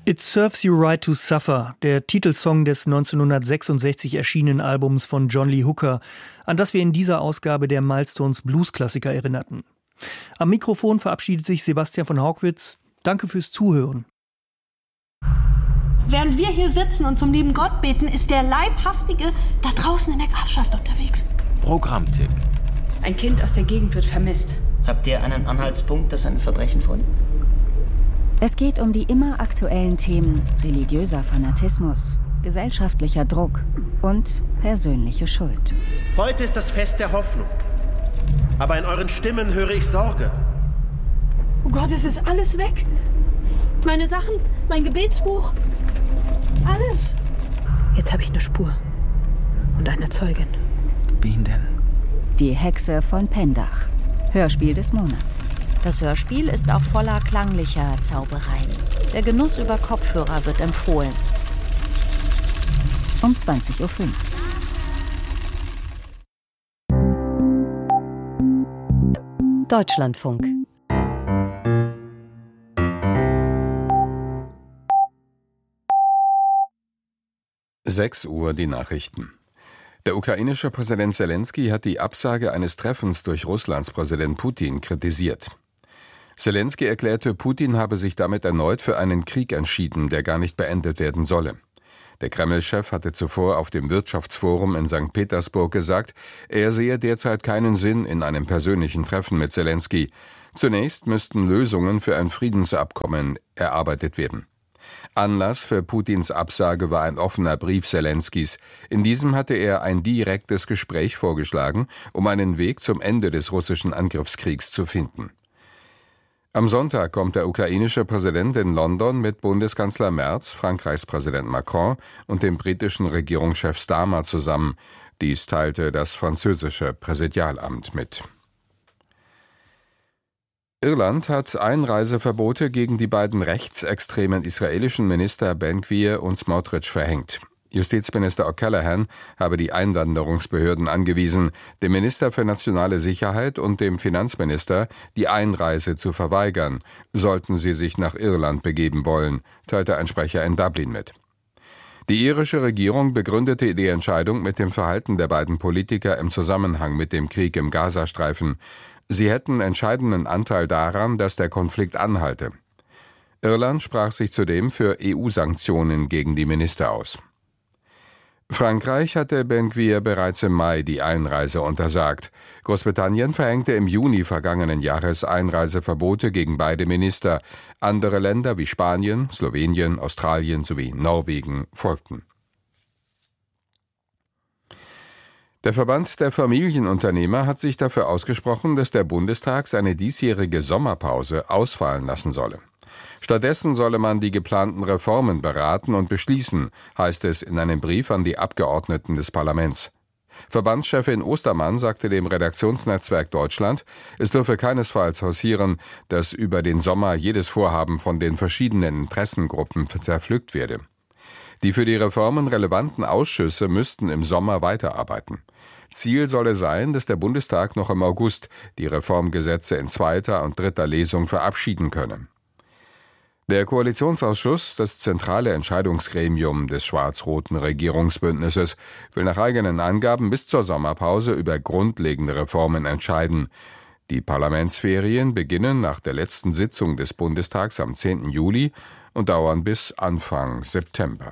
It Serves You Right to Suffer, der Titelsong des 1966 erschienenen Albums von John Lee Hooker, an das wir in dieser Ausgabe der Milestones Blues-Klassiker erinnerten. Am Mikrofon verabschiedet sich Sebastian von Hauckwitz. Danke fürs Zuhören. Während wir hier sitzen und zum lieben Gott beten, ist der Leibhaftige da draußen in der Grafschaft unterwegs. Programmtipp. Ein Kind aus der Gegend wird vermisst. Habt ihr einen Anhaltspunkt, das ein Verbrechen vorliegt? Es geht um die immer aktuellen Themen religiöser Fanatismus, gesellschaftlicher Druck und persönliche Schuld. Heute ist das Fest der Hoffnung. Aber in euren Stimmen höre ich Sorge. Oh Gott, es ist alles weg. Meine Sachen, mein Gebetsbuch, alles. Jetzt habe ich eine Spur und eine Zeugin. Wen denn? Die Hexe von Pendach. Hörspiel des Monats. Das Hörspiel ist auch voller klanglicher Zaubereien. Der Genuss über Kopfhörer wird empfohlen. Um 20:05 Uhr. Deutschlandfunk. Sechs Uhr die Nachrichten. Der ukrainische Präsident Selenskyj hat die Absage eines Treffens durch Russlands Präsident Putin kritisiert. Selenskyj erklärte, Putin habe sich damit erneut für einen Krieg entschieden, der gar nicht beendet werden solle. Der Kreml-Chef hatte zuvor auf dem Wirtschaftsforum in St. Petersburg gesagt, er sehe derzeit keinen Sinn in einem persönlichen Treffen mit Selenskyj. Zunächst müssten Lösungen für ein Friedensabkommen erarbeitet werden. Anlass für Putins Absage war ein offener Brief Selenskys. In diesem hatte er ein direktes Gespräch vorgeschlagen, um einen Weg zum Ende des russischen Angriffskriegs zu finden. Am Sonntag kommt der ukrainische Präsident in London mit Bundeskanzler Merz, Frankreichs Präsident Macron und dem britischen Regierungschef Starmer zusammen. Dies teilte das französische Präsidialamt mit. Irland hat Einreiseverbote gegen die beiden rechtsextremen israelischen Minister Ben-Gvir und Smotrich verhängt. Justizminister O'Callaghan habe die Einwanderungsbehörden angewiesen, dem Minister für nationale Sicherheit und dem Finanzminister die Einreise zu verweigern, sollten sie sich nach Irland begeben wollen, teilte ein Sprecher in Dublin mit. Die irische Regierung begründete die Entscheidung mit dem Verhalten der beiden Politiker im Zusammenhang mit dem Krieg im Gazastreifen. Sie hätten entscheidenden Anteil daran, dass der Konflikt anhalte. Irland sprach sich zudem für EU-Sanktionen gegen die Minister aus. Frankreich hatte Ben-Gvir bereits im Mai die Einreise untersagt. Großbritannien verhängte im Juni vergangenen Jahres Einreiseverbote gegen beide Minister. Andere Länder wie Spanien, Slowenien, Australien sowie Norwegen folgten. Der Verband der Familienunternehmer hat sich dafür ausgesprochen, dass der Bundestag seine diesjährige Sommerpause ausfallen lassen solle. Stattdessen solle man die geplanten Reformen beraten und beschließen, heißt es in einem Brief an die Abgeordneten des Parlaments. Verbandschefin Ostermann sagte dem Redaktionsnetzwerk Deutschland, es dürfe keinesfalls passieren, dass über den Sommer jedes Vorhaben von den verschiedenen Interessengruppen zerpflückt werde. Die für die Reformen relevanten Ausschüsse müssten im Sommer weiterarbeiten. Ziel solle sein, dass der Bundestag noch im August die Reformgesetze in zweiter und dritter Lesung verabschieden könne. Der Koalitionsausschuss, das zentrale Entscheidungsgremium des schwarz-roten Regierungsbündnisses, will nach eigenen Angaben bis zur Sommerpause über grundlegende Reformen entscheiden. Die Parlamentsferien beginnen nach der letzten Sitzung des Bundestags am 10. Juli und dauern bis Anfang September.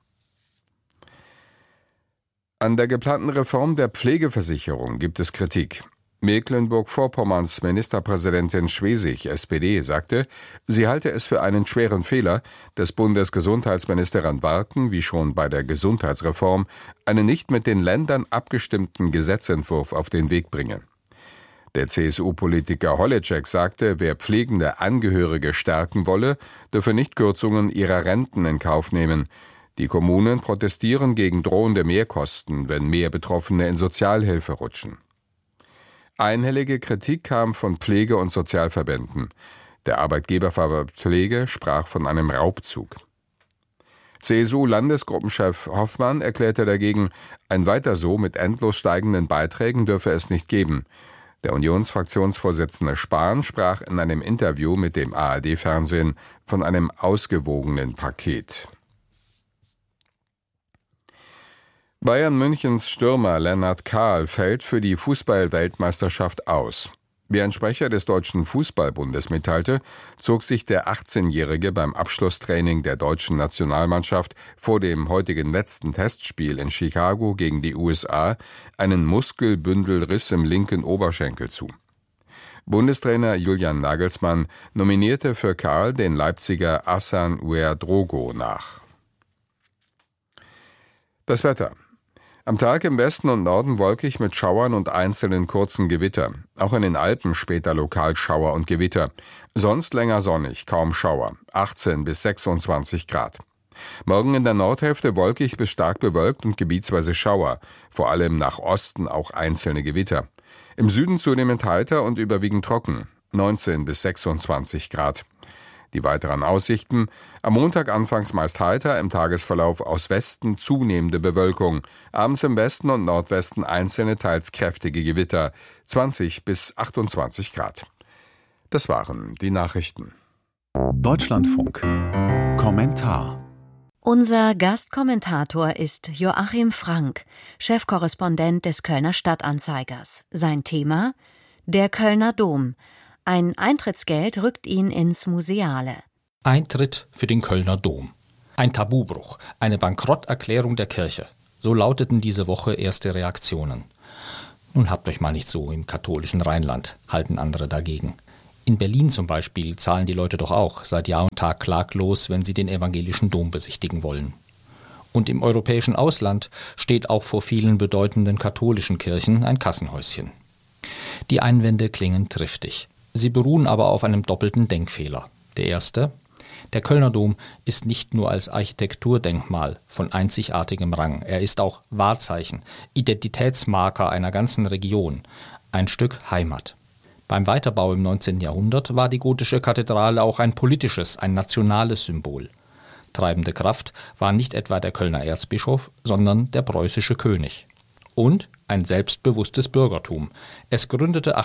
An der geplanten Reform der Pflegeversicherung gibt es Kritik. Mecklenburg-Vorpommerns Ministerpräsidentin Schwesig, SPD, sagte, sie halte es für einen schweren Fehler, dass Bundesgesundheitsministerin Warken, wie schon bei der Gesundheitsreform, einen nicht mit den Ländern abgestimmten Gesetzentwurf auf den Weg bringe. Der CSU-Politiker Holleczek sagte, wer pflegende Angehörige stärken wolle, dürfe nicht Kürzungen ihrer Renten in Kauf nehmen. Die Kommunen protestieren gegen drohende Mehrkosten, wenn mehr Betroffene in Sozialhilfe rutschen. Einhellige Kritik kam von Pflege- und Sozialverbänden. Der Arbeitgeberverband Pflege sprach von einem Raubzug. CSU-Landesgruppenchef Hoffmann erklärte dagegen, ein Weiter so mit endlos steigenden Beiträgen dürfe es nicht geben. Der Unionsfraktionsvorsitzende Spahn sprach in einem Interview mit dem ARD-Fernsehen von einem ausgewogenen Paket. Bayern Münchens Stürmer Lennart Kahl fällt für die Fußball-Weltmeisterschaft aus. Wie ein Sprecher des Deutschen Fußballbundes mitteilte, zog sich der 18-Jährige beim Abschlusstraining der deutschen Nationalmannschaft vor dem heutigen letzten Testspiel in Chicago gegen die USA einen Muskelbündelriss im linken Oberschenkel zu. Bundestrainer Julian Nagelsmann nominierte für Kahl den Leipziger Hassan Ouedraogo nach. Das Wetter. Am Tag im Westen und Norden wolkig mit Schauern und einzelnen kurzen Gewitter. Auch in den Alpen später lokal Schauer und Gewitter. Sonst länger sonnig, kaum Schauer. 18 bis 26 Grad. Morgen in der Nordhälfte wolkig bis stark bewölkt und gebietsweise Schauer. Vor allem nach Osten auch einzelne Gewitter. Im Süden zunehmend heiter und überwiegend trocken. 19 bis 26 Grad. Die weiteren Aussichten: am Montag anfangs meist heiter, im Tagesverlauf aus Westen zunehmende Bewölkung, abends im Westen und Nordwesten einzelne teils kräftige Gewitter, 20 bis 28 Grad. Das waren die Nachrichten. Deutschlandfunk. Kommentar. Unser Gastkommentator ist Joachim Frank, Chefkorrespondent des Kölner Stadtanzeigers. Sein Thema: der Kölner Dom. Ein Eintrittsgeld rückt ihn ins Museale. Eintritt für den Kölner Dom. Ein Tabubruch, eine Bankrotterklärung der Kirche. So lauteten diese Woche erste Reaktionen. Nun habt euch mal nicht so im katholischen Rheinland, halten andere dagegen. In Berlin zum Beispiel zahlen die Leute doch auch seit Jahr und Tag klaglos, wenn sie den evangelischen Dom besichtigen wollen. Und im europäischen Ausland steht auch vor vielen bedeutenden katholischen Kirchen ein Kassenhäuschen. Die Einwände klingen triftig. Sie beruhen aber auf einem doppelten Denkfehler. Der erste: der Kölner Dom ist nicht nur als Architekturdenkmal von einzigartigem Rang, er ist auch Wahrzeichen, Identitätsmarker einer ganzen Region, ein Stück Heimat. Beim Weiterbau im 19. Jahrhundert war die gotische Kathedrale auch ein politisches, ein nationales Symbol. Treibende Kraft war nicht etwa der Kölner Erzbischof, sondern der preußische König. Und ein selbstbewusstes Bürgertum. Es gründete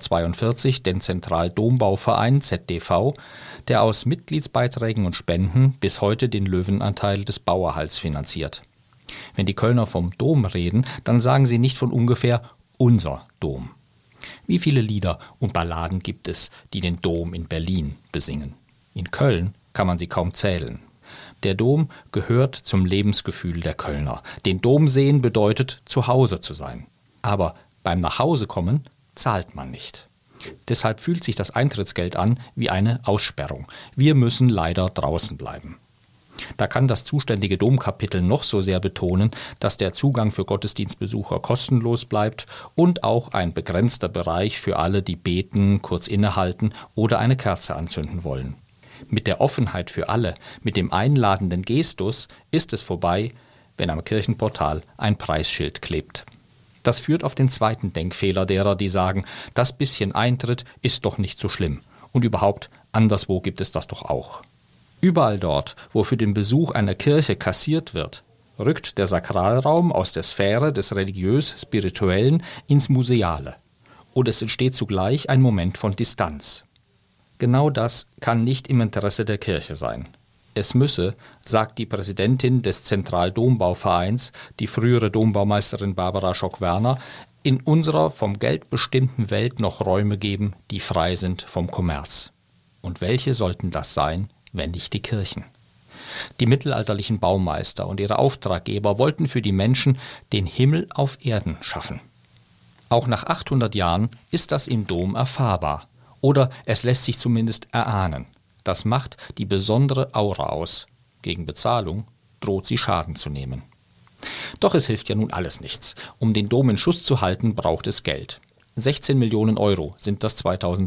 1842 den Zentraldombauverein ZDV, der aus Mitgliedsbeiträgen und Spenden bis heute den Löwenanteil des Bauerhalts finanziert. Wenn die Kölner vom Dom reden, dann sagen sie nicht von ungefähr unser Dom. Wie viele Lieder und Balladen gibt es, die den Dom in Berlin besingen? In Köln kann man sie kaum zählen. Der Dom gehört zum Lebensgefühl der Kölner. Den Dom sehen bedeutet, zu Hause zu sein. Aber beim Nachhausekommen zahlt man nicht. Deshalb fühlt sich das Eintrittsgeld an wie eine Aussperrung. Wir müssen leider draußen bleiben. Da kann das zuständige Domkapitel noch so sehr betonen, dass der Zugang für Gottesdienstbesucher kostenlos bleibt und auch ein begrenzter Bereich für alle, die beten, kurz innehalten oder eine Kerze anzünden wollen. Mit der Offenheit für alle, mit dem einladenden Gestus ist es vorbei, wenn am Kirchenportal ein Preisschild klebt. Das führt auf den zweiten Denkfehler derer, die sagen, das bisschen Eintritt ist doch nicht so schlimm. Und überhaupt, anderswo gibt es das doch auch. Überall dort, wo für den Besuch einer Kirche kassiert wird, rückt der Sakralraum aus der Sphäre des religiös-spirituellen ins Museale. Und es entsteht zugleich ein Moment von Distanz. Genau das kann nicht im Interesse der Kirche sein. Es müsse, sagt die Präsidentin des Zentraldombauvereins, die frühere Dombaumeisterin Barbara Schock-Werner, in unserer vom Geld bestimmten Welt noch Räume geben, die frei sind vom Kommerz. Und welche sollten das sein, wenn nicht die Kirchen? Die mittelalterlichen Baumeister und ihre Auftraggeber wollten für die Menschen den Himmel auf Erden schaffen. Auch nach 800 Jahren ist das im Dom erfahrbar. Oder es lässt sich zumindest erahnen. Das macht die besondere Aura aus. Gegen Bezahlung droht sie Schaden zu nehmen. Doch es hilft ja nun alles nichts. Um den Dom in Schuss zu halten, braucht es Geld. 16 Millionen Euro sind das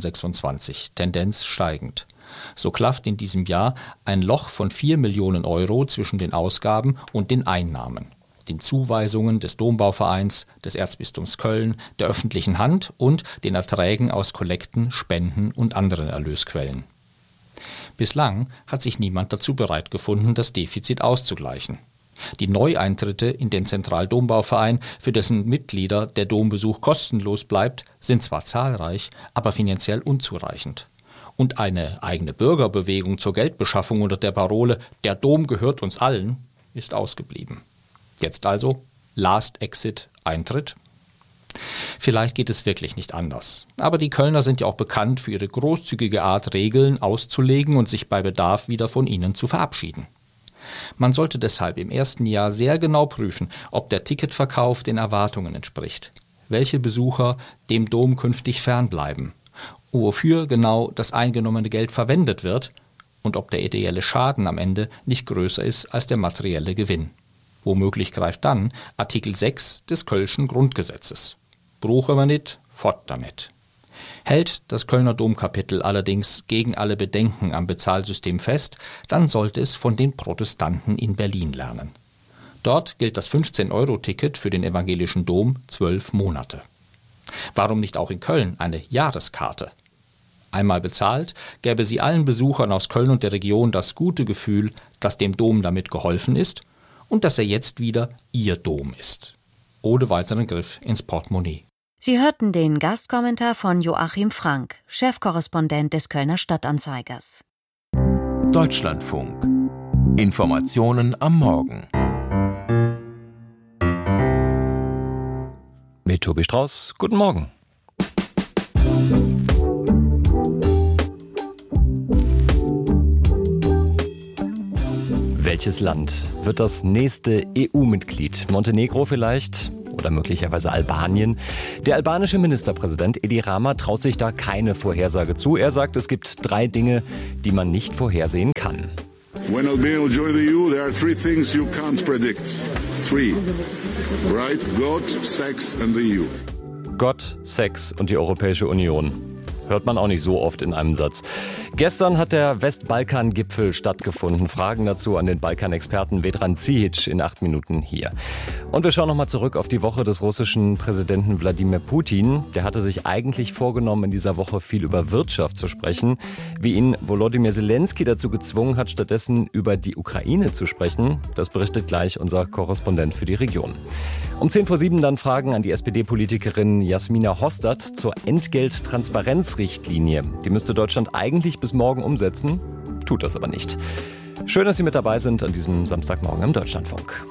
2026, Tendenz steigend. So klafft in diesem Jahr ein Loch von 4 Millionen Euro zwischen den Ausgaben und den Einnahmen, den Zuweisungen des Dombauvereins, des Erzbistums Köln, der öffentlichen Hand und den Erträgen aus Kollekten, Spenden und anderen Erlösquellen. Bislang hat sich niemand dazu bereit gefunden, das Defizit auszugleichen. Die Neueintritte in den Zentraldombauverein, für dessen Mitglieder der Dombesuch kostenlos bleibt, sind zwar zahlreich, aber finanziell unzureichend. Und eine eigene Bürgerbewegung zur Geldbeschaffung unter der Parole »Der Dom gehört uns allen« ist ausgeblieben. Jetzt also Last Exit Eintritt? Vielleicht geht es wirklich nicht anders. Aber die Kölner sind ja auch bekannt für ihre großzügige Art, Regeln auszulegen und sich bei Bedarf wieder von ihnen zu verabschieden. Man sollte deshalb im ersten Jahr sehr genau prüfen, ob der Ticketverkauf den Erwartungen entspricht, welche Besucher dem Dom künftig fernbleiben, wofür genau das eingenommene Geld verwendet wird und ob der ideelle Schaden am Ende nicht größer ist als der materielle Gewinn. Womöglich greift dann Artikel 6 des Kölschen Grundgesetzes. Bruche man nicht, fort damit. Hält das Kölner Domkapitel allerdings gegen alle Bedenken am Bezahlsystem fest, dann sollte es von den Protestanten in Berlin lernen. Dort gilt das 15-Euro-Ticket für den evangelischen Dom 12 Monate. Warum nicht auch in Köln eine Jahreskarte? Einmal bezahlt, gäbe sie allen Besuchern aus Köln und der Region das gute Gefühl, dass dem Dom damit geholfen ist und dass er jetzt wieder ihr Dom ist. Ohne weiteren Griff ins Portemonnaie. Sie hörten den Gastkommentar von Joachim Frank, Chefkorrespondent des Kölner Stadtanzeigers. Deutschlandfunk. Informationen am Morgen. Mit Tobi Strauß, guten Morgen. Welches Land wird das nächste EU-Mitglied? Montenegro vielleicht? Oder möglicherweise Albanien? Der albanische Ministerpräsident Edi Rama traut sich da keine Vorhersage zu. Er sagt, es gibt 3 Dinge, die man nicht vorhersehen kann. When Albania will join the EU, there are 3 things you can't predict. 3. Right? God, Sex and the EU. Gott, Sex und die Europäische Union. Hört man auch nicht so oft in einem Satz. Gestern hat der Westbalkan-Gipfel stattgefunden. Fragen dazu an den Balkanexperten Vedran Cihic in 8 Minuten hier. Und wir schauen nochmal zurück auf die Woche des russischen Präsidenten Wladimir Putin. Der hatte sich eigentlich vorgenommen, in dieser Woche viel über Wirtschaft zu sprechen. Wie ihn Volodymyr Zelensky dazu gezwungen hat, stattdessen über die Ukraine zu sprechen, das berichtet gleich unser Korrespondent für die Region. Um 7:10 dann Fragen an die SPD-Politikerin Jasmina Hostad zur Entgelttransparenzrichtlinie. Die müsste Deutschland eigentlich bis morgen umsetzen, tut das aber nicht. Schön, dass Sie mit dabei sind an diesem Samstagmorgen im Deutschlandfunk.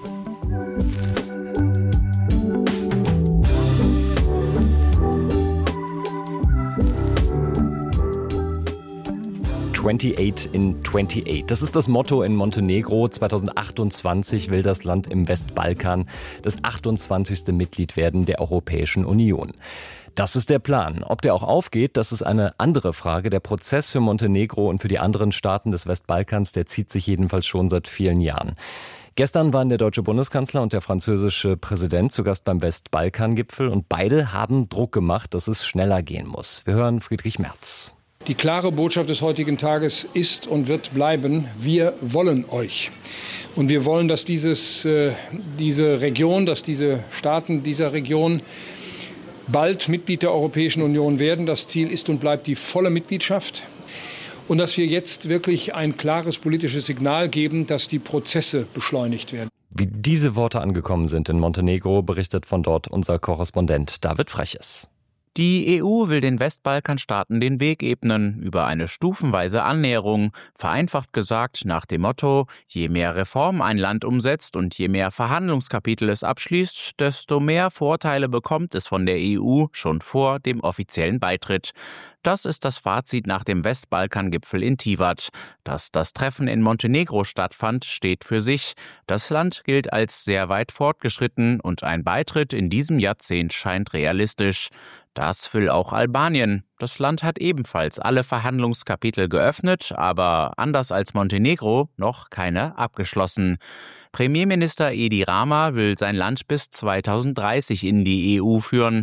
»28 in 28«. Das ist das Motto in Montenegro. 2028 will das Land im Westbalkan das 28. Mitglied werden der Europäischen Union. Das ist der Plan. Ob der auch aufgeht, das ist eine andere Frage. Der Prozess für Montenegro und für die anderen Staaten des Westbalkans, der zieht sich jedenfalls schon seit vielen Jahren. Gestern waren der deutsche Bundeskanzler und der französische Präsident zu Gast beim Westbalkan-Gipfel und beide haben Druck gemacht, dass es schneller gehen muss. Wir hören Friedrich Merz. Die klare Botschaft des heutigen Tages ist und wird bleiben: Wir wollen euch. Und wir wollen, dass diese Region, dass diese Staaten dieser Region bald Mitglied der Europäischen Union werden. Das Ziel ist und bleibt die volle Mitgliedschaft. Und dass wir jetzt wirklich ein klares politisches Signal geben, dass die Prozesse beschleunigt werden. Wie diese Worte angekommen sind in Montenegro, berichtet von dort unser Korrespondent David Freches. Die EU will den Westbalkanstaaten den Weg ebnen über eine stufenweise Annäherung, vereinfacht gesagt nach dem Motto: Je mehr Reformen ein Land umsetzt und je mehr Verhandlungskapitel es abschließt, desto mehr Vorteile bekommt es von der EU schon vor dem offiziellen Beitritt. Das ist das Fazit nach dem Westbalkan-Gipfel in Tivat. Dass das Treffen in Montenegro stattfand, steht für sich. Das Land gilt als sehr weit fortgeschritten und ein Beitritt in diesem Jahrzehnt scheint realistisch. Das will auch Albanien. Das Land hat ebenfalls alle Verhandlungskapitel geöffnet, aber anders als Montenegro noch keine abgeschlossen. Premierminister Edi Rama will sein Land bis 2030 in die EU führen.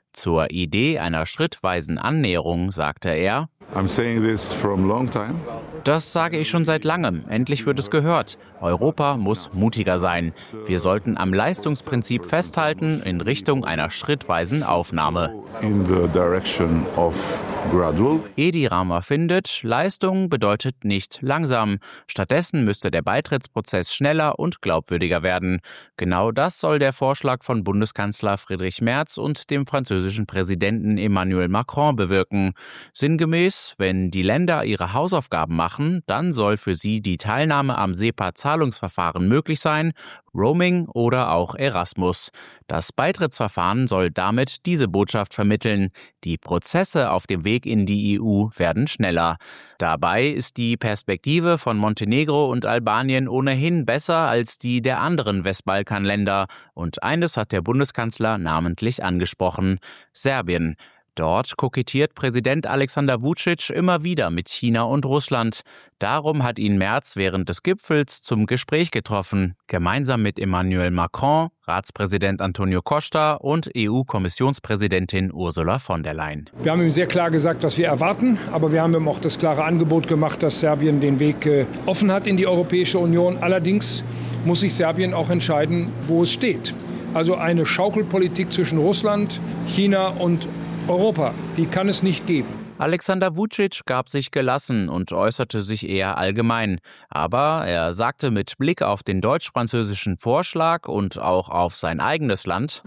Zur Idee einer schrittweisen Annäherung sagte er: I'm saying this from long time. Das sage ich schon seit langem. Endlich wird es gehört. Europa muss mutiger sein. Wir sollten am Leistungsprinzip festhalten in Richtung einer schrittweisen Aufnahme. In the direction of gradual. Edi Rama findet, Leistung bedeutet nicht langsam. Stattdessen müsste der Beitrittsprozess schneller und glaubwürdiger werden. Genau das soll der Vorschlag von Bundeskanzler Friedrich Merz und dem französischen Präsidenten Emmanuel Macron bewirken. Sinngemäß, wenn die Länder ihre Hausaufgaben machen, dann soll für sie die Teilnahme am SEPA-Zahlungsverfahren möglich sein, Roaming oder auch Erasmus. Das Beitrittsverfahren soll damit diese Botschaft vermitteln. Die Prozesse auf dem Weg in die EU werden schneller. Dabei ist die Perspektive von Montenegro und Albanien ohnehin besser als die der anderen Westbalkanländer. Und eines hat der Bundeskanzler namentlich angesprochen: Serbien. Dort kokettiert Präsident Alexander Vučić immer wieder mit China und Russland. Darum hat ihn Merz während des Gipfels zum Gespräch getroffen, gemeinsam mit Emmanuel Macron, Ratspräsident Antonio Costa und EU-Kommissionspräsidentin Ursula von der Leyen. Wir haben ihm sehr klar gesagt, was wir erwarten, aber wir haben ihm auch das klare Angebot gemacht, dass Serbien den Weg offen hat in die Europäische Union. Allerdings muss sich Serbien auch entscheiden, wo es steht. Also eine Schaukelpolitik zwischen Russland, China und Europa, die kann es nicht geben. Alexander Vučić gab sich gelassen und äußerte sich eher allgemein. Aber er sagte mit Blick auf den deutsch-französischen Vorschlag und auch auf sein eigenes Land: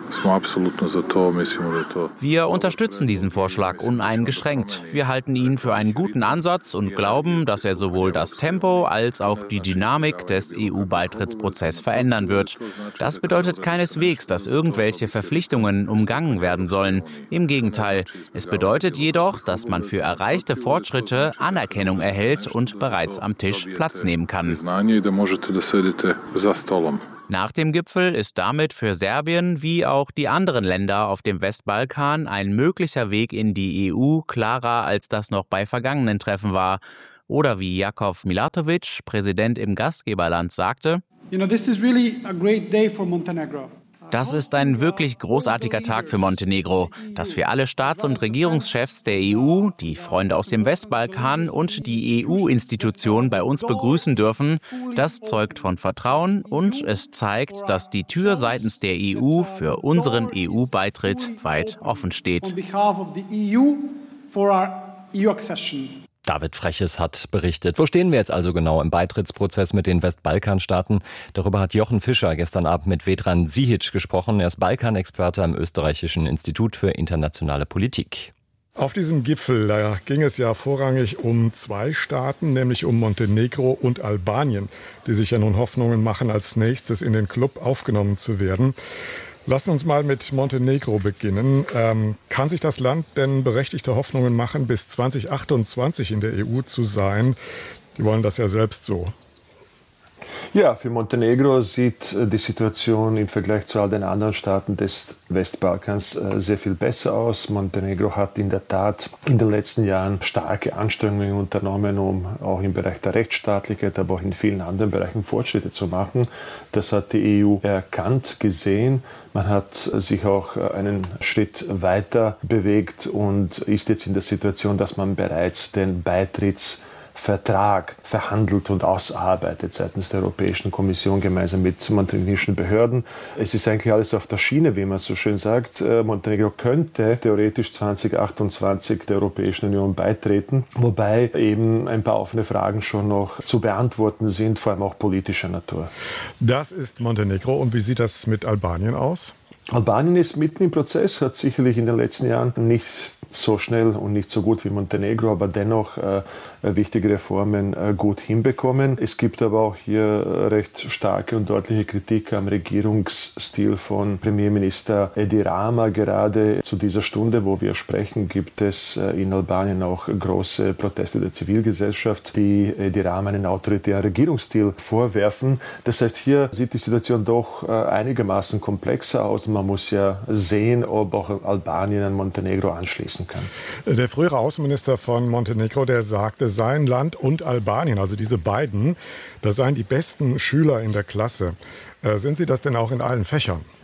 Wir unterstützen diesen Vorschlag uneingeschränkt. Wir halten ihn für einen guten Ansatz und glauben, dass er sowohl das Tempo als auch die Dynamik des EU-Beitrittsprozesses verändern wird. Das bedeutet keineswegs, dass irgendwelche Verpflichtungen umgangen werden sollen. Im Gegenteil, es bedeutet jedoch, dass man für erreichte Fortschritte Anerkennung erhält und bereits am Tisch Platz nehmen kann. Nach dem Gipfel ist damit für Serbien wie auch die anderen Länder auf dem Westbalkan ein möglicher Weg in die EU klarer, als das noch bei vergangenen Treffen war. Oder wie Jakov Milatović, Präsident im Gastgeberland, sagte: This is really a great day for Montenegro. Das ist ein wirklich großartiger Tag für Montenegro. Dass wir alle Staats- und Regierungschefs der EU, die Freunde aus dem Westbalkan und die EU-Institutionen bei uns begrüßen dürfen, das zeugt von Vertrauen und es zeigt, dass die Tür seitens der EU für unseren EU-Beitritt weit offen steht. David Freches hat berichtet. Wo stehen wir jetzt also genau im Beitrittsprozess mit den Westbalkanstaaten? Darüber hat Jochen Fischer gestern Abend mit Vedran Zihic gesprochen. Er ist Balkanexperte am Österreichischen Institut für internationale Politik. Auf diesem Gipfel, da ging es ja vorrangig um zwei Staaten, nämlich um Montenegro und Albanien, die sich ja nun Hoffnungen machen, als nächstes in den Club aufgenommen zu werden. Lassen uns mal mit Montenegro beginnen. Kann sich das Land denn berechtigte Hoffnungen machen, bis 2028 in der EU zu sein? Die wollen das ja selbst so. Ja, für Montenegro sieht die Situation im Vergleich zu all den anderen Staaten des Westbalkans sehr viel besser aus. Montenegro hat in der Tat in den letzten Jahren starke Anstrengungen unternommen, um auch im Bereich der Rechtsstaatlichkeit, aber auch in vielen anderen Bereichen Fortschritte zu machen. Das hat die EU erkannt, gesehen. Man hat sich auch einen Schritt weiter bewegt und ist jetzt in der Situation, dass man bereits den Beitrittsvertrag verhandelt und ausarbeitet seitens der Europäischen Kommission gemeinsam mit montenegrischen Behörden. Es ist eigentlich alles auf der Schiene, wie man so schön sagt. Montenegro könnte theoretisch 2028 der Europäischen Union beitreten, wobei eben ein paar offene Fragen schon noch zu beantworten sind, vor allem auch politischer Natur. Das ist Montenegro. Und wie sieht das mit Albanien aus? Albanien ist mitten im Prozess, hat sicherlich in den letzten Jahren nicht so schnell und nicht so gut wie Montenegro, aber dennoch wichtige Reformen gut hinbekommen. Es gibt aber auch hier recht starke und deutliche Kritik am Regierungsstil von Premierminister Edi Rama. Gerade zu dieser Stunde, wo wir sprechen, gibt es in Albanien auch große Proteste der Zivilgesellschaft, die Edi Rama einen autoritären Regierungsstil vorwerfen. Das heißt, hier sieht die Situation doch einigermaßen komplexer aus. Man muss ja sehen, ob auch Albanien an Montenegro anschließen kann. Der frühere Außenminister von Montenegro, der sagte, sein Land und Albanien, also diese beiden, das seien die besten Schüler in der Klasse. Sind sie das denn auch in allen Fächern?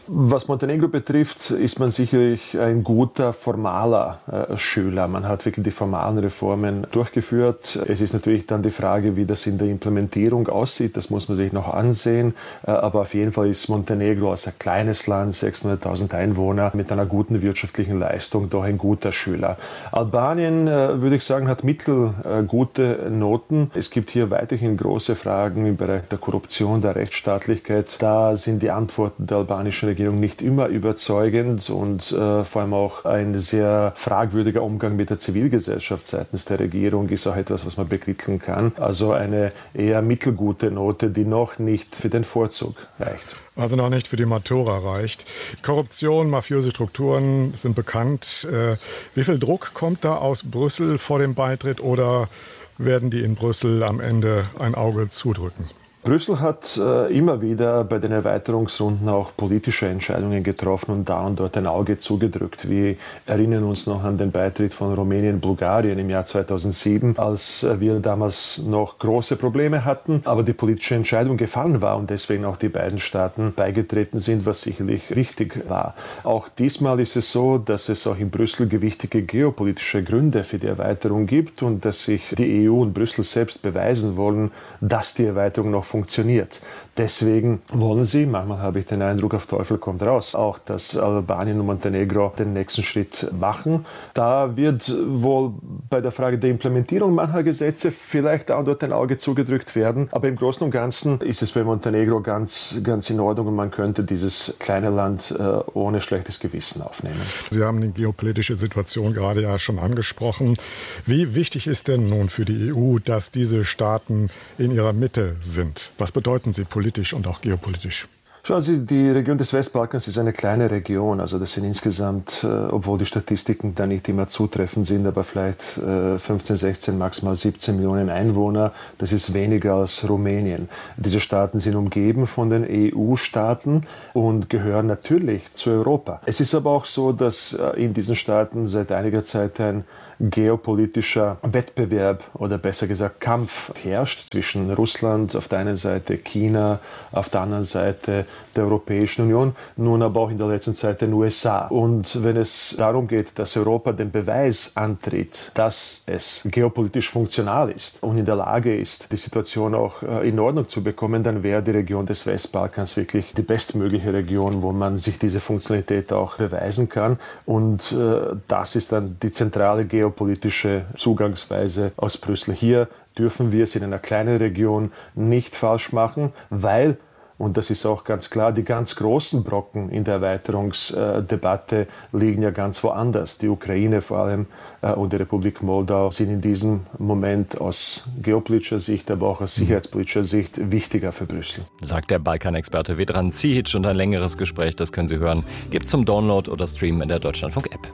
Was Montenegro betrifft, ist man sicherlich ein guter formaler Schüler. Man hat wirklich die formalen Reformen durchgeführt. Es ist natürlich dann die Frage, wie das in der Implementierung aussieht. Das muss man sich noch ansehen. Aber auf jeden Fall ist Montenegro als ein kleines Land, 600.000 Einwohner, mit einer guten wirtschaftlichen Leistung doch ein guter Schüler. Albanien, würde ich sagen, hat mittelgute Noten. Es gibt hier weiterhin große Fragen im Bereich der Korruption, der Rechtsstaatlichkeit. Da sind die Antworten der albanischen Regierung nicht immer überzeugend und vor allem auch ein sehr fragwürdiger Umgang mit der Zivilgesellschaft seitens der Regierung ist auch etwas, was man bekritteln kann. Also eine eher mittelgute Note, die noch nicht für den Vorzug reicht. Also noch nicht für die Matura reicht. Korruption, mafiöse Strukturen sind bekannt. Wie viel Druck kommt da aus Brüssel vor dem Beitritt oder werden die in Brüssel am Ende ein Auge zudrücken? Brüssel hat immer wieder bei den Erweiterungsrunden auch politische Entscheidungen getroffen und da und dort ein Auge zugedrückt. Wir erinnern uns noch an den Beitritt von Rumänien und Bulgarien im Jahr 2007, als wir damals noch große Probleme hatten, aber die politische Entscheidung gefallen war und deswegen auch die beiden Staaten beigetreten sind, was sicherlich richtig war. Auch diesmal ist es so, dass es auch in Brüssel gewichtige geopolitische Gründe für die Erweiterung gibt und dass sich die EU und Brüssel selbst beweisen wollen, dass die Erweiterung noch funktioniert. Deswegen wollen sie, manchmal habe ich den Eindruck, auf Teufel kommt raus, auch dass Albanien und Montenegro den nächsten Schritt machen. Da wird wohl bei der Frage der Implementierung mancher Gesetze vielleicht auch dort ein Auge zugedrückt werden. Aber im Großen und Ganzen ist es bei Montenegro ganz in Ordnung und man könnte dieses kleine Land ohne schlechtes Gewissen aufnehmen. Sie haben die geopolitische Situation gerade ja schon angesprochen. Wie wichtig ist denn nun für die EU, dass diese Staaten in ihrer Mitte sind? Was bedeuten sie politisch und auch geopolitisch? Schauen Sie, die Region des Westbalkans ist eine kleine Region. Also das sind insgesamt, obwohl die Statistiken da nicht immer zutreffend sind, aber vielleicht 15, 16, maximal 17 Millionen Einwohner. Das ist weniger als Rumänien. Diese Staaten sind umgeben von den EU-Staaten und gehören natürlich zu Europa. Es ist aber auch so, dass in diesen Staaten seit einiger Zeit ein geopolitischer Wettbewerb oder besser gesagt Kampf herrscht zwischen Russland auf der einen Seite, China auf der anderen Seite, der Europäischen Union, nun aber auch in der letzten Zeit den USA. Und wenn es darum geht, dass Europa den Beweis antritt, dass es geopolitisch funktional ist und in der Lage ist, die Situation auch in Ordnung zu bekommen, dann wäre die Region des Westbalkans wirklich die bestmögliche Region, wo man sich diese Funktionalität auch beweisen kann. Und das ist dann die zentrale geopolitische Zugangsweise aus Brüssel. Hier dürfen wir es in einer kleinen Region nicht falsch machen, weil, und das ist auch ganz klar, die ganz großen Brocken in der Erweiterungsdebatte liegen ja ganz woanders. Die Ukraine vor allem und die Republik Moldau sind in diesem Moment aus geopolitischer Sicht, aber auch aus sicherheitspolitischer Sicht wichtiger für Brüssel. Sagt der Balkanexperte Vedran Cihic und ein längeres Gespräch, das können Sie hören, gibt's zum Download oder Stream in der Deutschlandfunk-App.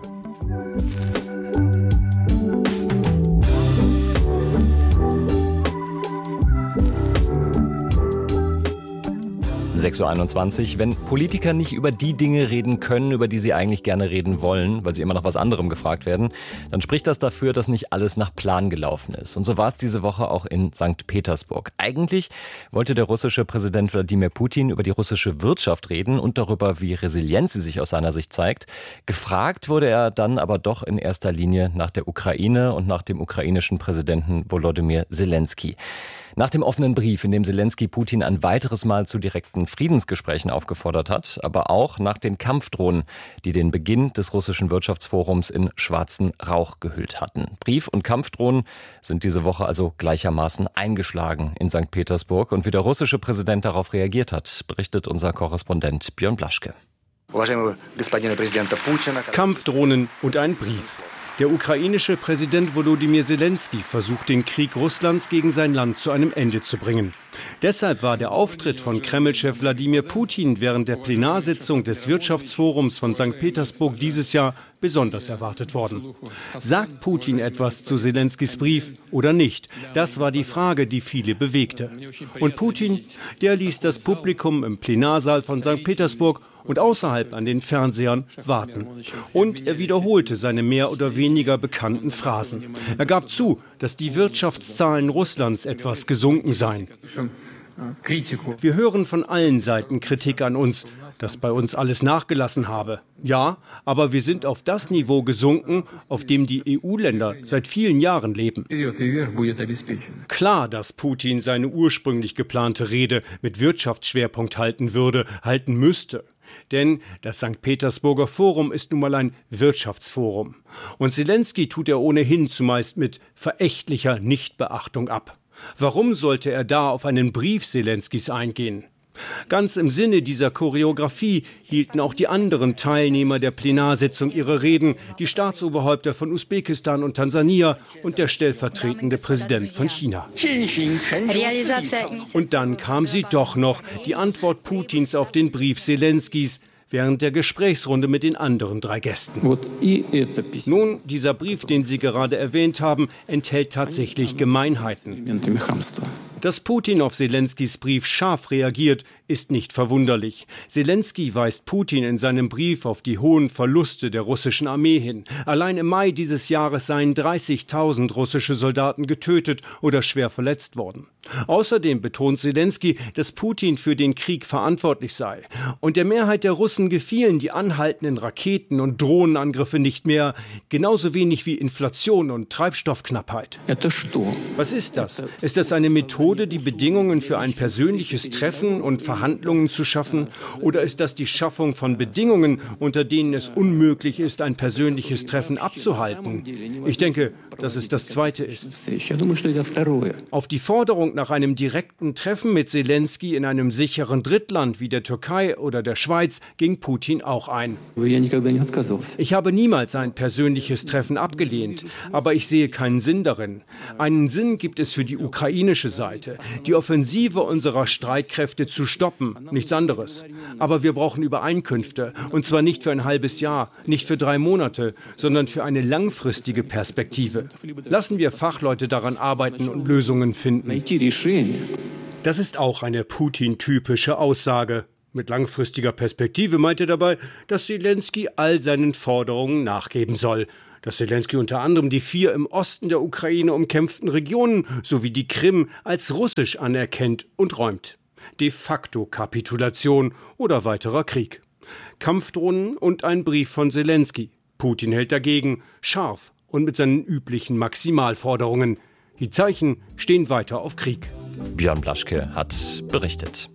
6:21 Uhr. Wenn Politiker nicht über die Dinge reden können, über die sie eigentlich gerne reden wollen, weil sie immer nach was anderem gefragt werden, dann spricht das dafür, dass nicht alles nach Plan gelaufen ist. Und so war es diese Woche auch in St. Petersburg. Eigentlich wollte der russische Präsident Wladimir Putin über die russische Wirtschaft reden und darüber, wie resilient sie sich aus seiner Sicht zeigt. Gefragt wurde er dann aber doch in erster Linie nach der Ukraine und nach dem ukrainischen Präsidenten Volodymyr Zelensky. Nach dem offenen Brief, in dem Zelensky Putin ein weiteres Mal zu direkten Friedensgesprächen aufgefordert hat, aber auch nach den Kampfdrohnen, die den Beginn des russischen Wirtschaftsforums in schwarzen Rauch gehüllt hatten. Brief und Kampfdrohnen sind diese Woche also gleichermaßen eingeschlagen in St. Petersburg. Und wie der russische Präsident darauf reagiert hat, berichtet unser Korrespondent Björn Blaschke. Kampfdrohnen und ein Brief. Der ukrainische Präsident Volodymyr Zelensky versucht, den Krieg Russlands gegen sein Land zu einem Ende zu bringen. Deshalb war der Auftritt von Kreml-Chef Wladimir Putin während der Plenarsitzung des Wirtschaftsforums von St. Petersburg dieses Jahr besonders erwartet worden. Sagt Putin etwas zu Zelenskys Brief oder nicht? Das war die Frage, die viele bewegte. Und Putin, der ließ das Publikum im Plenarsaal von St. Petersburg und außerhalb an den Fernsehern warten. Und er wiederholte seine mehr oder weniger bekannten Phrasen. Er gab zu, dass die Wirtschaftszahlen Russlands etwas gesunken seien. Wir hören von allen Seiten Kritik an uns, dass bei uns alles nachgelassen habe. Ja, aber wir sind auf das Niveau gesunken, auf dem die EU-Länder seit vielen Jahren leben. Klar, dass Putin seine ursprünglich geplante Rede mit Wirtschaftsschwerpunkt halten müsste. Denn das St. Petersburger Forum ist nun mal ein Wirtschaftsforum. Und Selenskyj tut er ohnehin zumeist mit verächtlicher Nichtbeachtung ab. Warum sollte er da auf einen Brief Selenskys eingehen? Ganz im Sinne dieser Choreografie hielten auch die anderen Teilnehmer der Plenarsitzung ihre Reden, die Staatsoberhäupter von Usbekistan und Tansania und der stellvertretende Präsident von China. Und dann kam sie doch noch, die Antwort Putins auf den Brief Selenskys, während der Gesprächsrunde mit den anderen 3 Gästen. Nun, dieser Brief, den Sie gerade erwähnt haben, enthält tatsächlich Gemeinheiten. Dass Putin auf Selenskys Brief scharf reagiert, ist nicht verwunderlich. Selenskyj weist Putin in seinem Brief auf die hohen Verluste der russischen Armee hin. Allein im Mai dieses Jahres seien 30.000 russische Soldaten getötet oder schwer verletzt worden. Außerdem betont Selenskyj, dass Putin für den Krieg verantwortlich sei. Und der Mehrheit der Russen gefielen die anhaltenden Raketen- und Drohnenangriffe nicht mehr, genauso wenig wie Inflation und Treibstoffknappheit. Was ist das? Ist das eine Methode, die Bedingungen für ein persönliches Treffen und Verhandlungen zu schaffen? Oder ist das die Schaffung von Bedingungen, unter denen es unmöglich ist, ein persönliches Treffen abzuhalten? Ich denke, dass es das Zweite ist. Auf die Forderung nach einem direkten Treffen mit Selenskyj in einem sicheren Drittland wie der Türkei oder der Schweiz ging Putin auch ein. Ich habe niemals ein persönliches Treffen abgelehnt, aber ich sehe keinen Sinn darin. Einen Sinn gibt es für die ukrainische Seite, die Offensive unserer Streitkräfte zu stoppen, nichts anderes. Aber wir brauchen Übereinkünfte, und zwar nicht für ein halbes Jahr, nicht für 3 Monate, sondern für eine langfristige Perspektive. Lassen wir Fachleute daran arbeiten und Lösungen finden. Das ist auch eine Putin-typische Aussage. Mit langfristiger Perspektive meint er dabei, dass Selenskyj all seinen Forderungen nachgeben soll. Dass Selenskyj unter anderem die 4 im Osten der Ukraine umkämpften Regionen sowie die Krim als russisch anerkennt und räumt. De facto Kapitulation oder weiterer Krieg. Kampfdrohnen und ein Brief von Selenskyj. Putin hält dagegen, scharf und mit seinen üblichen Maximalforderungen. Die Zeichen stehen weiter auf Krieg. Björn Blaschke hat berichtet.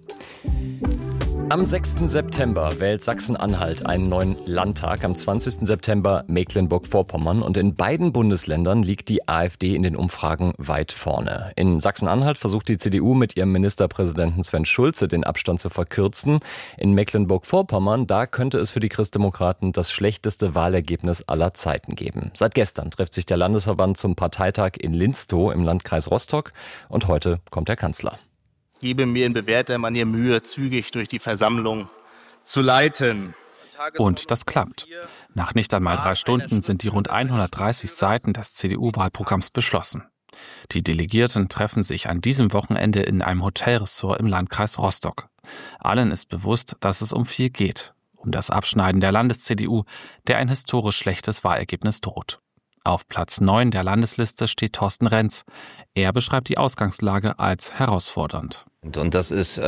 Am 6. September wählt Sachsen-Anhalt einen neuen Landtag, am 20. September Mecklenburg-Vorpommern und in beiden Bundesländern liegt die AfD in den Umfragen weit vorne. In Sachsen-Anhalt versucht die CDU mit ihrem Ministerpräsidenten Sven Schulze den Abstand zu verkürzen. In Mecklenburg-Vorpommern, da könnte es für die Christdemokraten das schlechteste Wahlergebnis aller Zeiten geben. Seit gestern trifft sich der Landesverband zum Parteitag in Linstow im Landkreis Rostock und heute kommt der Kanzler. Gebe mir in bewährter Manier Mühe, zügig durch die Versammlung zu leiten. Und das klappt. Nach nicht einmal 3 Stunden sind die rund 130 Seiten des CDU-Wahlprogramms beschlossen. Die Delegierten treffen sich an diesem Wochenende in einem Hotelressort im Landkreis Rostock. Allen ist bewusst, dass es um viel geht. Um das Abschneiden der Landes-CDU, der ein historisch schlechtes Wahlergebnis droht. Auf Platz 9 der Landesliste steht Thorsten Renz. Er beschreibt die Ausgangslage als herausfordernd. Und das ist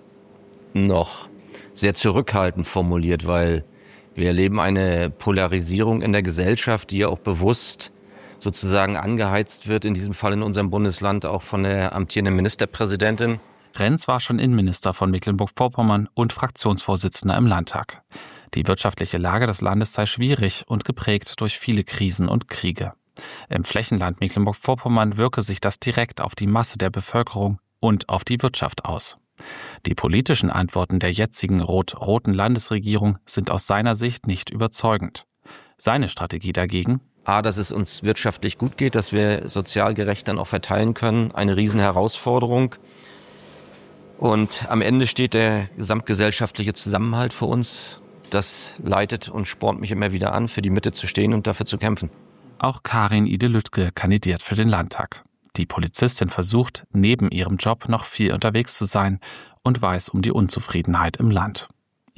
noch sehr zurückhaltend formuliert, weil wir erleben eine Polarisierung in der Gesellschaft, die ja auch bewusst sozusagen angeheizt wird, in diesem Fall in unserem Bundesland auch von der amtierenden Ministerpräsidentin. Renz war schon Innenminister von Mecklenburg-Vorpommern und Fraktionsvorsitzender im Landtag. Die wirtschaftliche Lage des Landes sei schwierig und geprägt durch viele Krisen und Kriege. Im Flächenland Mecklenburg-Vorpommern wirke sich das direkt auf die Masse der Bevölkerung und auf die Wirtschaft aus. Die politischen Antworten der jetzigen rot-roten Landesregierung sind aus seiner Sicht nicht überzeugend. Seine Strategie dagegen? Dass es uns wirtschaftlich gut geht, dass wir sozial gerecht dann auch verteilen können, eine Riesenherausforderung. Und am Ende steht der gesamtgesellschaftliche Zusammenhalt für uns. Das leitet und spornt mich immer wieder an, für die Mitte zu stehen und dafür zu kämpfen. Auch Karin Ide-Lüttke kandidiert für den Landtag. Die Polizistin versucht, neben ihrem Job noch viel unterwegs zu sein und weiß um die Unzufriedenheit im Land.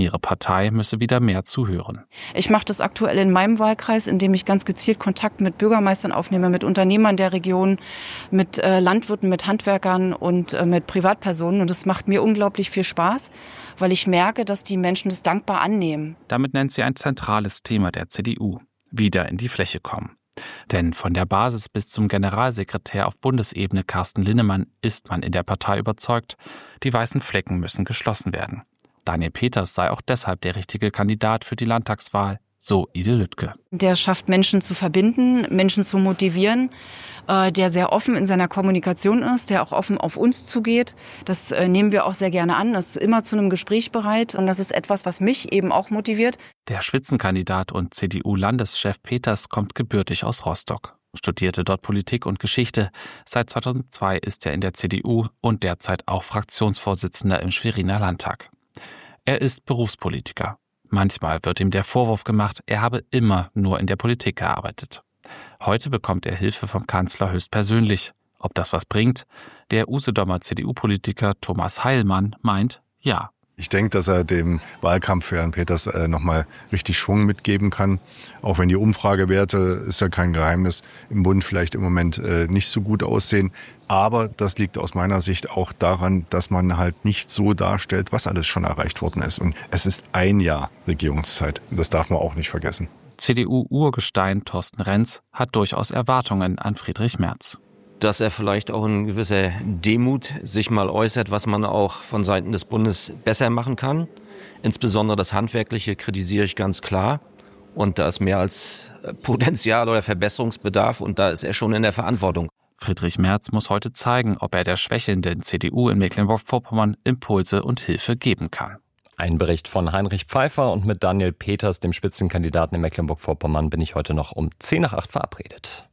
Ihre Partei müsse wieder mehr zuhören. Ich mache das aktuell in meinem Wahlkreis, indem ich ganz gezielt Kontakt mit Bürgermeistern aufnehme, mit Unternehmern der Region, mit Landwirten, mit Handwerkern und mit Privatpersonen. Und das macht mir unglaublich viel Spaß, weil ich merke, dass die Menschen das dankbar annehmen. Damit nennt sie ein zentrales Thema der CDU: wieder in die Fläche kommen. Denn von der Basis bis zum Generalsekretär auf Bundesebene Carsten Linnemann ist man in der Partei überzeugt, die weißen Flecken müssen geschlossen werden. Daniel Peters sei auch deshalb der richtige Kandidat für die Landtagswahl, so Ide Lüttke. Der schafft Menschen zu verbinden, Menschen zu motivieren, der sehr offen in seiner Kommunikation ist, der auch offen auf uns zugeht. Das nehmen wir auch sehr gerne an, das ist immer zu einem Gespräch bereit und das ist etwas, was mich eben auch motiviert. Der Spitzenkandidat und CDU-Landeschef Peters kommt gebürtig aus Rostock, studierte dort Politik und Geschichte. Seit 2002 ist er in der CDU und derzeit auch Fraktionsvorsitzender im Schweriner Landtag. Er ist Berufspolitiker. Manchmal wird ihm der Vorwurf gemacht, er habe immer nur in der Politik gearbeitet. Heute bekommt er Hilfe vom Kanzler höchstpersönlich. Ob das was bringt? Der Usedomer CDU-Politiker Thomas Heilmann meint, ja. Ich denke, dass er dem Wahlkampf für Herrn Peters nochmal richtig Schwung mitgeben kann. Auch wenn die Umfragewerte, ist ja kein Geheimnis, im Bund vielleicht im Moment nicht so gut aussehen. Aber das liegt aus meiner Sicht auch daran, dass man halt nicht so darstellt, was alles schon erreicht worden ist. Und es ist ein Jahr Regierungszeit. Und das darf man auch nicht vergessen. CDU-Urgestein Thorsten Renz hat durchaus Erwartungen an Friedrich Merz. Dass er vielleicht auch in gewisser Demut sich mal äußert, was man auch von Seiten des Bundes besser machen kann. Insbesondere das Handwerkliche kritisiere ich ganz klar. Und da ist mehr als Potenzial oder Verbesserungsbedarf und da ist er schon in der Verantwortung. Friedrich Merz muss heute zeigen, ob er der schwächelnden CDU in Mecklenburg-Vorpommern Impulse und Hilfe geben kann. Ein Bericht von Heinrich Pfeiffer und mit Daniel Peters, dem Spitzenkandidaten in Mecklenburg-Vorpommern, bin ich heute noch um 7:50 verabredet.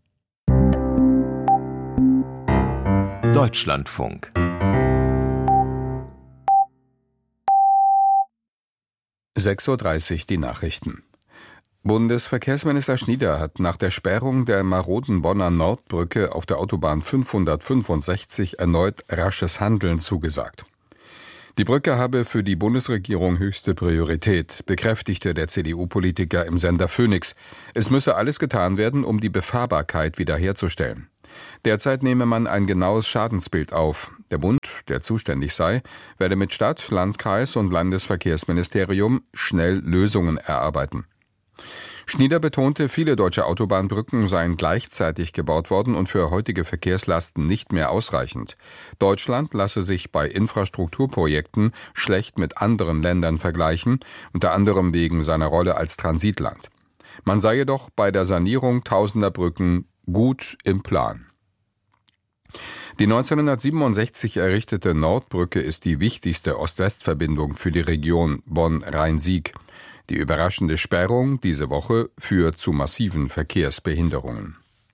Deutschlandfunk. (6:30 Uhr) die Nachrichten. Bundesverkehrsminister Schnieder hat nach der Sperrung der maroden Bonner Nordbrücke auf der Autobahn 565 erneut rasches Handeln zugesagt. Die Brücke habe für die Bundesregierung höchste Priorität, bekräftigte der CDU-Politiker im Sender Phoenix. Es müsse alles getan werden, um die Befahrbarkeit wiederherzustellen. Derzeit nehme man ein genaues Schadensbild auf. Der Bund, der zuständig sei, werde mit Stadt, Landkreis und Landesverkehrsministerium schnell Lösungen erarbeiten. Schnieder betonte, viele deutsche Autobahnbrücken seien gleichzeitig gebaut worden und für heutige Verkehrslasten nicht mehr ausreichend. Deutschland lasse sich bei Infrastrukturprojekten schlecht mit anderen Ländern vergleichen, unter anderem wegen seiner Rolle als Transitland. Man sei jedoch bei der Sanierung tausender Brücken gut im Plan. Die 1967 errichtete Nordbrücke ist die wichtigste Ost-West-Verbindung für die Region Bonn-Rhein-Sieg. Die überraschende Sperrung diese Woche führt zu massiven Verkehrsbehinderungen.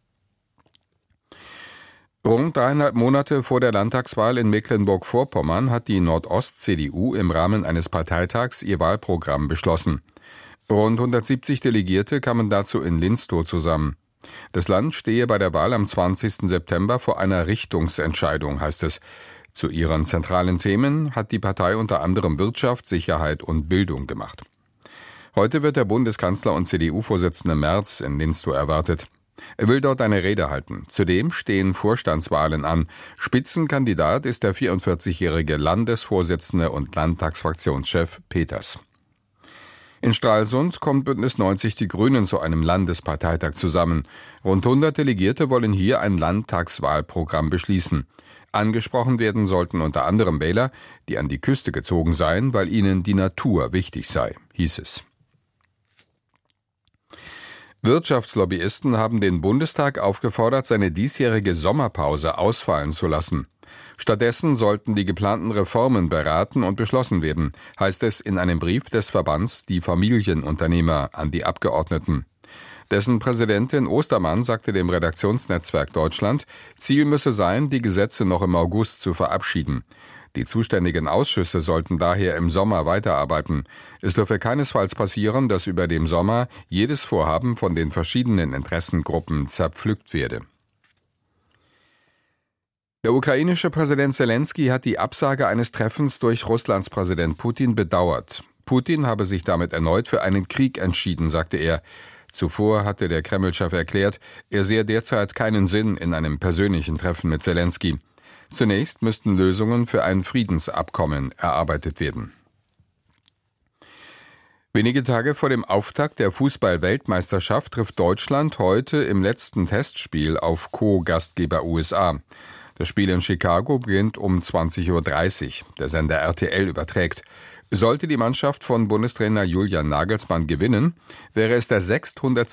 Rund 3,5 Monate vor der Landtagswahl in Mecklenburg-Vorpommern hat die Nordost-CDU im Rahmen eines Parteitags ihr Wahlprogramm beschlossen. Rund 170 Delegierte kamen dazu in Linstow zusammen. Das Land stehe bei der Wahl am 20. September vor einer Richtungsentscheidung, heißt es. Zu ihren zentralen Themen hat die Partei unter anderem Wirtschaft, Sicherheit und Bildung gemacht. Heute wird der Bundeskanzler und CDU-Vorsitzende Merz in Linstow erwartet. Er will dort eine Rede halten. Zudem stehen Vorstandswahlen an. Spitzenkandidat ist der 44-jährige Landesvorsitzende und Landtagsfraktionschef Peters. In Stralsund kommt Bündnis 90 Die Grünen zu einem Landesparteitag zusammen. Rund 100 Delegierte wollen hier ein Landtagswahlprogramm beschließen. Angesprochen werden sollten unter anderem Wähler, die an die Küste gezogen seien, weil ihnen die Natur wichtig sei, hieß es. Wirtschaftslobbyisten haben den Bundestag aufgefordert, seine diesjährige Sommerpause ausfallen zu lassen. Stattdessen sollten die geplanten Reformen beraten und beschlossen werden, heißt es in einem Brief des Verbands Die Familienunternehmer an die Abgeordneten. Dessen Präsidentin Ostermann sagte dem Redaktionsnetzwerk Deutschland, Ziel müsse sein, die Gesetze noch im August zu verabschieden. Die zuständigen Ausschüsse sollten daher im Sommer weiterarbeiten. Es dürfe keinesfalls passieren, dass über dem Sommer jedes Vorhaben von den verschiedenen Interessengruppen zerpflückt werde. Der ukrainische Präsident Selenskyj hat die Absage eines Treffens durch Russlands Präsident Putin bedauert. Putin habe sich damit erneut für einen Krieg entschieden, sagte er. Zuvor hatte der Kreml-Chef erklärt, er sehe derzeit keinen Sinn in einem persönlichen Treffen mit Selenskyj. Zunächst müssten Lösungen für ein Friedensabkommen erarbeitet werden. Wenige Tage vor dem Auftakt der Fußball-Weltmeisterschaft trifft Deutschland heute im letzten Testspiel auf Co-Gastgeber USA. Das Spiel in Chicago beginnt um 20:30 Uhr. Der Sender RTL überträgt. Sollte die Mannschaft von Bundestrainer Julian Nagelsmann gewinnen, wäre es der 600.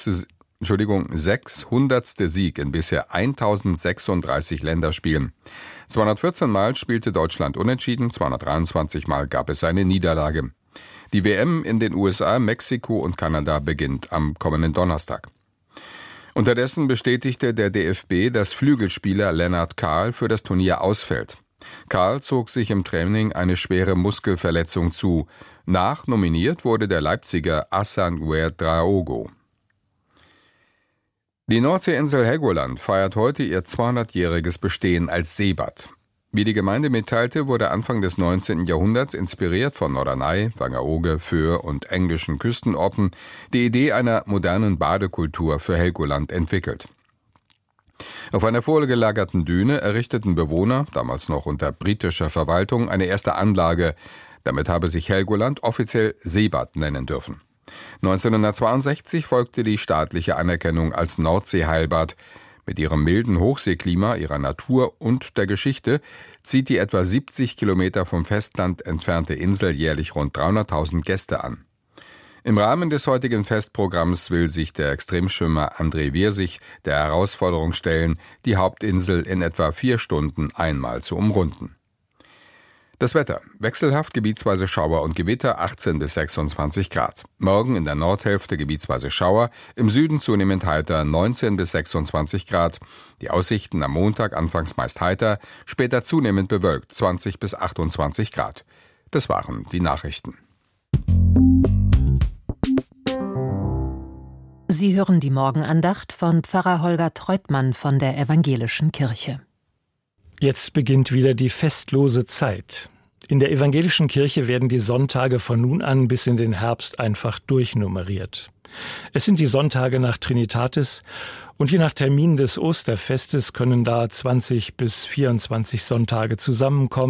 Sieg in bisher 1036 Länderspielen. 214 Mal spielte Deutschland unentschieden, 223 Mal gab es eine Niederlage. Die WM in den USA, Mexiko und Kanada beginnt am kommenden Donnerstag. Unterdessen bestätigte der DFB, dass Flügelspieler Lennart Kahl für das Turnier ausfällt. Kahl zog sich im Training eine schwere Muskelverletzung zu. Nachnominiert wurde der Leipziger Hassan Ouedraogo. Die Nordseeinsel Helgoland feiert heute ihr 200-jähriges Bestehen als Seebad. Wie die Gemeinde mitteilte, wurde Anfang des 19. Jahrhunderts, inspiriert von Norderney, Wangerooge, Föhr und englischen Küstenorten, die Idee einer modernen Badekultur für Helgoland entwickelt. Auf einer vorgelagerten Düne errichteten Bewohner, damals noch unter britischer Verwaltung, eine erste Anlage. Damit habe sich Helgoland offiziell Seebad nennen dürfen. 1962 folgte die staatliche Anerkennung als Nordseeheilbad. Mit ihrem milden Hochseeklima, ihrer Natur und der Geschichte zieht die etwa 70 Kilometer vom Festland entfernte Insel jährlich rund 300.000 Gäste an. Im Rahmen des heutigen Festprogramms will sich der Extremschwimmer André Wirsig der Herausforderung stellen, die Hauptinsel in etwa 4 Stunden einmal zu umrunden. Das Wetter: wechselhaft, gebietsweise Schauer und Gewitter, 18 bis 26 Grad. Morgen in der Nordhälfte gebietsweise Schauer, im Süden zunehmend heiter, 19 bis 26 Grad. Die Aussichten am Montag anfangs meist heiter, später zunehmend bewölkt, 20 bis 28 Grad. Das waren die Nachrichten. Sie hören die Morgenandacht von Pfarrer Holger Treutmann von der Evangelischen Kirche. Jetzt beginnt wieder die festlose Zeit. In der Evangelischen Kirche werden die Sonntage von nun an bis in den Herbst einfach durchnummeriert. Es sind die Sonntage nach Trinitatis und je nach Termin des Osterfestes können da 20 bis 24 Sonntage zusammenkommen.